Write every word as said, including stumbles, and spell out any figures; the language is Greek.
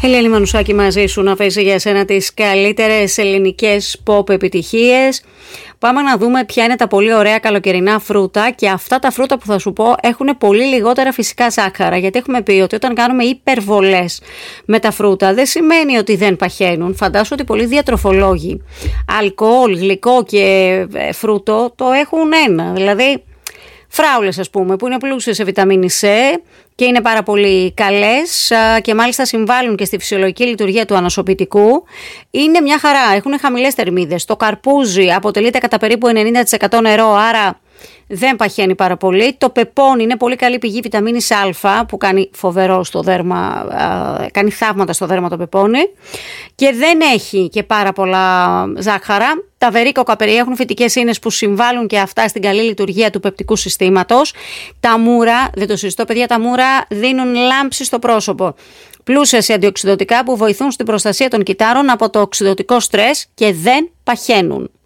Ελένη Μανουσάκη μαζί σου, να παίζει για σένα τις καλύτερες ελληνικές pop επιτυχίες. Πάμε να δούμε ποια είναι τα πολύ ωραία καλοκαιρινά φρούτα, και αυτά τα φρούτα που θα σου πω έχουν πολύ λιγότερα φυσικά ζάχαρα, γιατί έχουμε πει ότι όταν κάνουμε υπερβολές με τα φρούτα δεν σημαίνει ότι δεν παχαίνουν. Φαντάσου ότι πολλοί διατροφολόγοι αλκοόλ, γλυκό και φρούτο το έχουν ένα, δηλαδή φράουλες ας πούμε, που είναι πλούσιες σε βιταμίνη C και είναι πάρα πολύ καλές και μάλιστα συμβάλλουν και στη φυσιολογική λειτουργία του ανοσοποιητικού. Είναι μια χαρά, έχουν χαμηλές θερμίδες. Το καρπούζι αποτελείται κατά περίπου ενενήντα τοις εκατό νερό, άρα δεν παχαίνει πάρα πολύ. Το πεπόνι είναι πολύ καλή πηγή βιταμίνης Α, που κάνει φοβερό στο δέρμα, κάνει θαύματα στο δέρμα το πεπόνι, και δεν έχει και πάρα πολλά ζάχαρα. Τα βερίκοκα περιέχουν φυτικές ίνες που συμβάλλουν και αυτά στην καλή λειτουργία του πεπτικού συστήματος. Τα μούρα, δεν το συζητώ παιδιά, τα μούρα δίνουν λάμψη στο πρόσωπο. Πλούσια σε αντιοξυδωτικά που βοηθούν στην προστασία των κυττάρων από το οξυδωτικό στρες και δεν παχαίνουν.